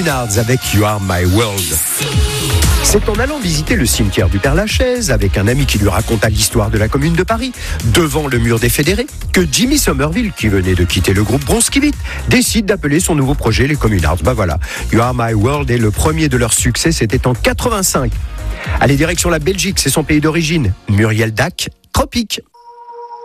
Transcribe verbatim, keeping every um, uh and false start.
Communards avec You Are My World. C'est en allant visiter le cimetière du Père-Lachaise avec un ami qui lui raconta l'histoire de la Commune de Paris, devant le mur des fédérés, que Jimmy Somerville, qui venait de quitter le groupe Bronski Beat, décide d'appeler son nouveau projet les Communards. Bah voilà, You Are My World est le premier de leur succès, c'était en quatre-vingt-cinq. Allez, direction la Belgique, c'est son pays d'origine. Muriel Dac, Tropique.